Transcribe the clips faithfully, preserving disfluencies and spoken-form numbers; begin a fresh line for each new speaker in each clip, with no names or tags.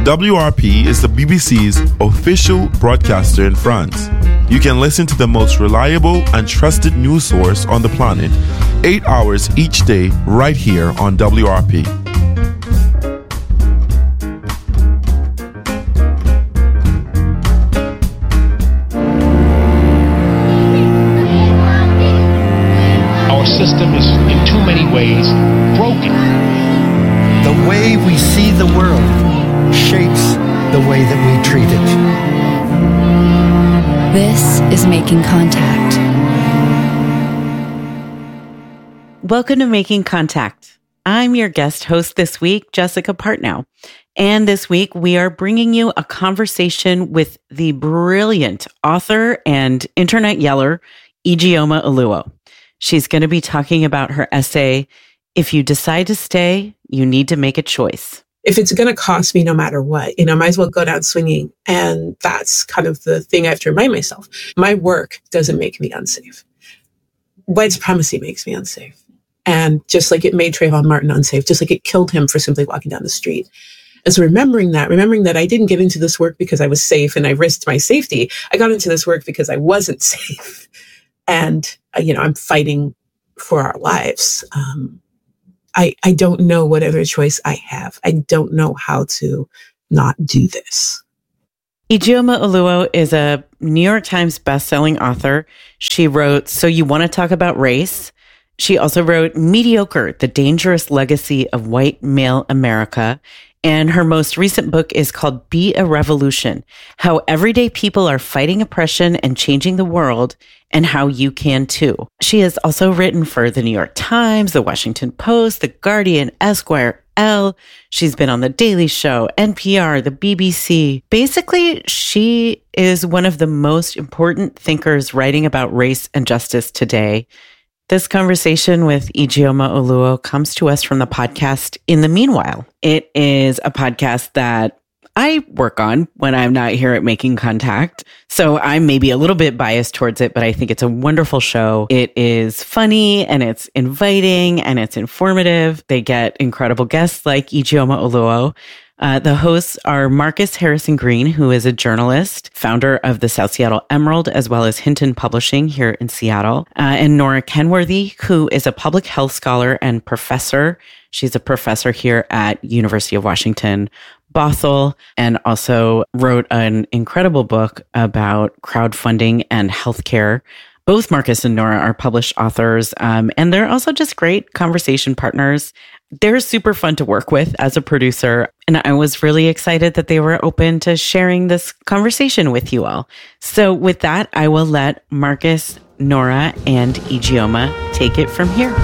W R P is the B B C's official broadcaster in France. You can listen to the most reliable and trusted news source on the planet, eight hours each day, right here on W R P.
Our system is, in too many ways, broken.
The way we see the world shapes the way that we treat it.
This is Making Contact.
Welcome to Making Contact. I'm your guest host this week, Jessica Partnow. And this week, we are bringing you a conversation with the brilliant author and internet yeller, Ijeoma Oluo. She's going to be talking about her essay, If You Decide to Stay, You Need to Make a Choice.
If it's going to cost me no matter what, you know, I might as well go down swinging. And that's kind of the thing I have to remind myself. My work doesn't make me unsafe. White supremacy makes me unsafe. And just like it made Trayvon Martin unsafe, just like it killed him for simply walking down the street. And so remembering that, remembering that I didn't get into this work because I was safe and I risked my safety. I got into this work because I wasn't safe. And, uh, you know, I'm fighting for our lives. Um, I, I don't know what other choice I have. I don't know how to not do this.
Ijeoma Oluo is a New York Times bestselling author. She wrote So You Want to Talk About Race? She also wrote Mediocre, The Dangerous Legacy of White Male America. And her most recent book is called Be a Revolution, How Everyday People Are Fighting Oppression and Changing the World, and How You Can Too. She has also written for The New York Times, The Washington Post, The Guardian, Esquire, Elle. She's been on The Daily Show, N P R, the B B C. Basically, she is one of the most important thinkers writing about race and justice today. This conversation with Ijeoma Oluo comes to us from the podcast In the Meanwhile. It is a podcast that I work on when I'm not here at Making Contact. So I'm maybe a little bit biased towards it, but I think it's a wonderful show. It is funny and it's inviting and it's informative. They get incredible guests like Ijeoma Oluo. Uh, the hosts are Marcus Harrison Green, who is a journalist, founder of the South Seattle Emerald, as well as Hinton Publishing here in Seattle, uh, and Nora Kenworthy, who is a public health scholar and professor. She's a professor here at University of Washington, Bothell, and also wrote an incredible book about crowdfunding and healthcare. Both Marcus and Nora are published authors, um, and they're also just great conversation partners. They're super fun to work with as a producer, and I was really excited that they were open to sharing this conversation with you all. So with that, I will let Marcus, Nora, and Ijeoma take it from here.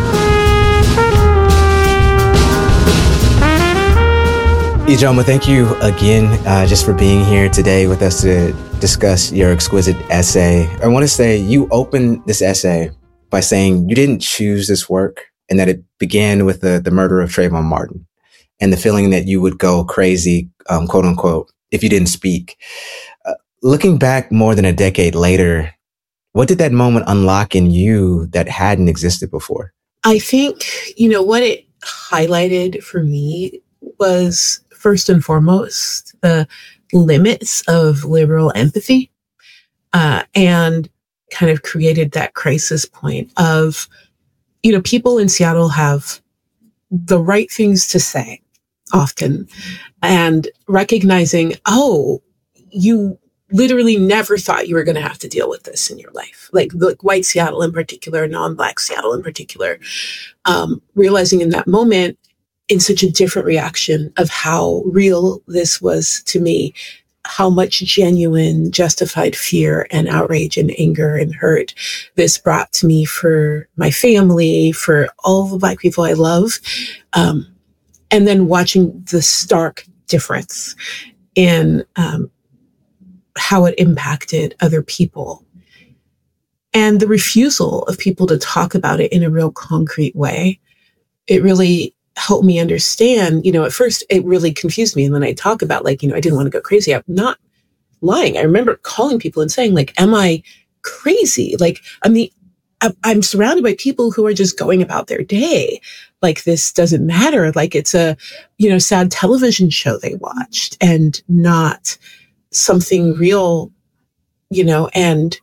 Ijeoma, thank you again uh, just for being here today with us to discuss your exquisite essay. I want to say you opened this essay by saying you didn't choose this work and that it began with the, the murder of Trayvon Martin and the feeling that you would go crazy, um, quote unquote, if you didn't speak. Uh, looking back more than a decade later, what did that moment unlock in you that hadn't existed before?
I think, you know, what it highlighted for me was first and foremost the limits of liberal empathy, uh, and kind of created that crisis point of, you know, people in Seattle have the right things to say often, and recognizing, oh, you literally never thought you were going to have to deal with this in your life. Like, like white Seattle in particular, non-Black Seattle in particular, um, realizing in that moment, in such a different reaction of how real this was to me, how much genuine, justified fear and outrage and anger and hurt this brought to me for my family, for all the Black people I love. Um, and then watching the stark difference in um, how it impacted other people. And the refusal of people to talk about it in a real concrete way. It really helped me understand, you know, at first it really confused me. And when I talk about, like, you know, I didn't want to go crazy, I'm not lying. I remember calling people and saying, like, am I crazy? Like, I'm the, I'm surrounded by people who are just going about their day. like this doesn't matter. Like it's a, you know, sad television show they watched and not something real, you know, and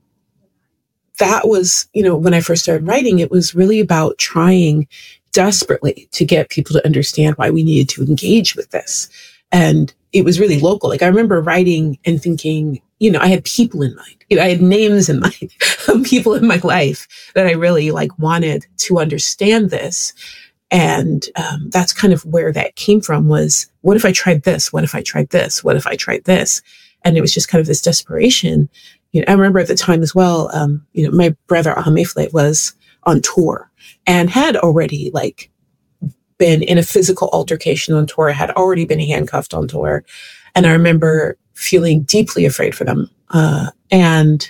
that was, you know, when I first started writing, it was really about trying desperately to get people to understand why we needed to engage with this. And it was really local. Like I remember writing and thinking, you know, I had people in mind. You know, I had names in mind of people in my life that I really like wanted to understand this. And um, that's kind of where that came from was, what if I tried this? What if I tried this? What if I tried this? And it was just kind of this desperation. You know, I remember at the time as well, um, you know, my brother Ahamefle was on tour and had already like been in a physical altercation on tour, had already been handcuffed on tour. And I remember feeling deeply afraid for them uh, and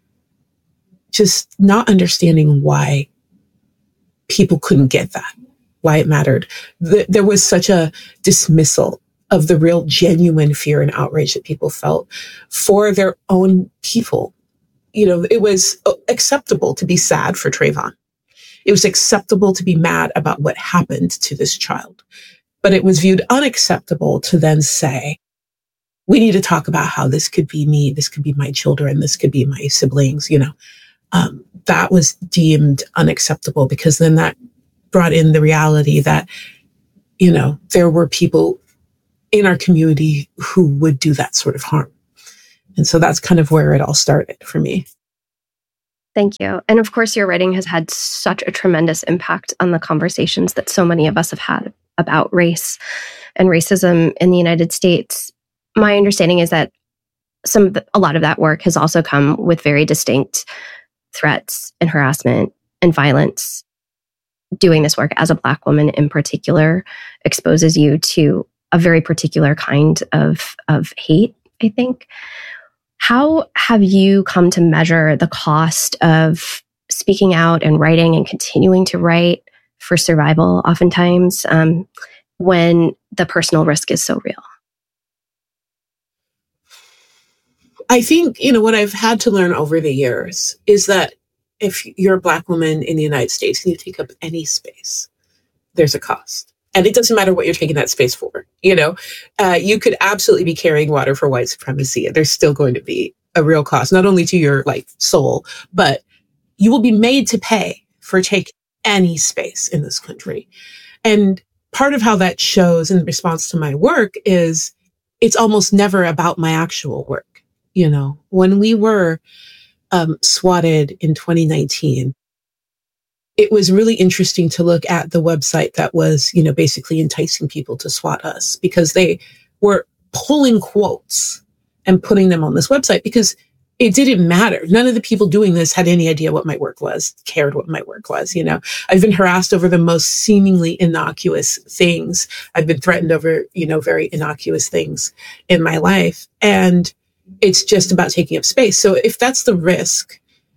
just not understanding why people couldn't get that, why it mattered. The, there was such a dismissal of the real genuine fear and outrage that people felt for their own people. You know, it was acceptable to be sad for Trayvon. It was acceptable to be mad about what happened to this child, but it was viewed unacceptable to then say, we need to talk about how this could be me, this could be my children, this could be my siblings, you know. Um, that was deemed unacceptable because then that brought in the reality that, you know, there were people in our community who would do that sort of harm. And so that's kind of where it all started for me.
Thank you. And of course, your writing has had such a tremendous impact on the conversations that so many of us have had about race and racism in the United States. My understanding is that some of the, a lot of that work has also come with very distinct threats and harassment and violence. Doing this work as a Black woman in particular exposes you to a very particular kind of, of hate, I think. How have you come to measure the cost of speaking out and writing and continuing to write for survival, oftentimes, um, when the personal risk is so real?
I think, you know, what I've had to learn over the years is that if you're a Black woman in the United States and you take up any space, there's a cost. And it doesn't matter what you're taking that space for. You know, uh, you could absolutely be carrying water for white supremacy, and there's still going to be a real cost, not only to your like soul, but you will be made to pay for taking any space in this country. And part of how that shows in response to my work is it's almost never about my actual work. You know, when we were um, swatted in twenty nineteen, it was really interesting to look at the website that was, you know, basically enticing people to SWAT us because they were pulling quotes and putting them on this website because it didn't matter. None of the people doing this had any idea what my work was, cared what my work was. You know, I've been harassed over the most seemingly innocuous things. I've been threatened over, you know, very innocuous things in my life. And it's just about taking up space. So if that's the risk,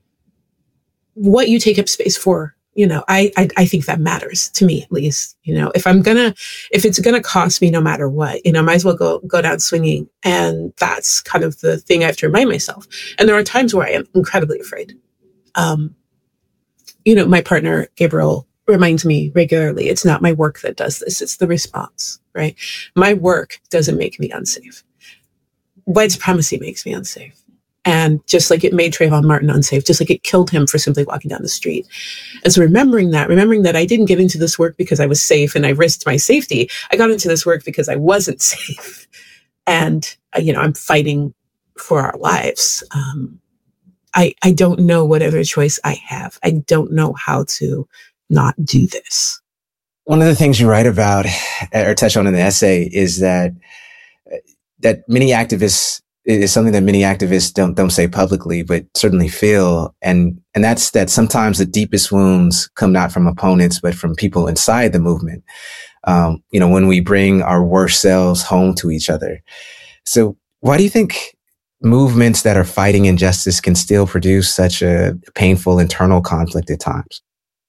what you take up space for, you know, I, I, I think that matters to me, at least. You know, if I'm gonna, if it's gonna cost me no matter what, you know, I might as well go, go down swinging. And that's kind of the thing I have to remind myself. And there are times where I am incredibly afraid. Um, you know, my partner, Gabriel, reminds me regularly, it's not my work that does this. It's the response, right? My work doesn't make me unsafe. White supremacy makes me unsafe. And just like it made Trayvon Martin unsafe, just like it killed him for simply walking down the street. And so remembering that, remembering that I didn't get into this work because I was safe and I risked my safety. I got into this work because I wasn't safe. And, uh, you know, I'm fighting for our lives. Um, I, I don't know what other choice I have. I don't know how to not do this.
One of the things you write about or touch on in the essay is that, that many activists is something that many activists don't don't say publicly, but certainly feel. And and that's that sometimes the deepest wounds come not from opponents, but from people inside the movement. Um, you know, when we bring our worst selves home to each other. So why do you think movements that are fighting injustice can still produce such a painful internal conflict at times?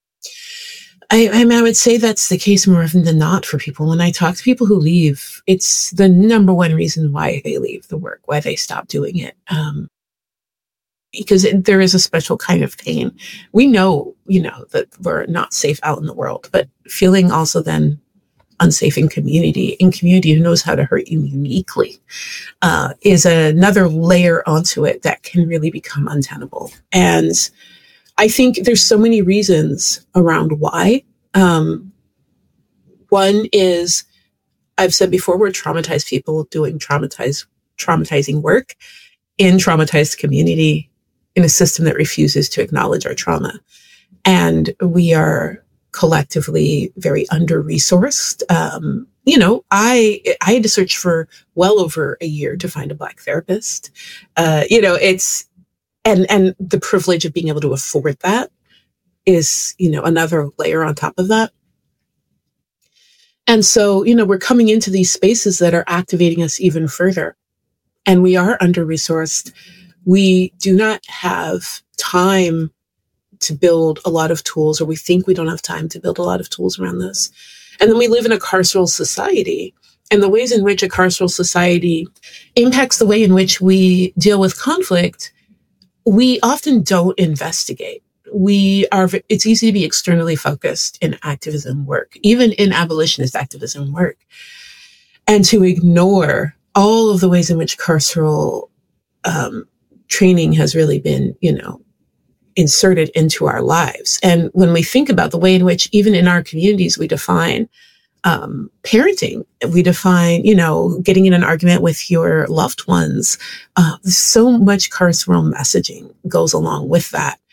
I, I mean, I would say that's the case more often than not for people. When I talk to people who leave, it's the number one reason why they leave the work, why they stop doing it. Um, because it, there is a special kind of pain. We know, you know, that we're not safe out in the world, but feeling also then unsafe in community, in community who knows how to hurt you uniquely, uh, is another layer onto it that can really become untenable. And I think there's so many reasons around why. Um, one is, I've said before, we're traumatized people doing traumatized, traumatizing work in traumatized community in a system that refuses to acknowledge our trauma. And we are collectively very under-resourced. Um, you know, I I had to search for well over a year to find a Black therapist. Uh, you know, it's, and and the privilege of being able to afford that is, you know, another layer on top of that. And so, you know, we're coming into these spaces that are activating us even further. And we are under-resourced. We do not have time to build a lot of tools, or we think we don't have time to build a lot of tools around this. And then we live in a carceral society, and the ways in which a carceral society impacts the way in which we deal with conflict, we often don't investigate. We are, it's easy to be externally focused in activism work, even in abolitionist activism work, and to ignore all of the ways in which carceral um, training has really been, you know, inserted into our lives. And when we think about the way in which even in our communities, we define um, parenting, we define, you know, getting in an argument with your loved ones, uh, so much carceral messaging goes along with that.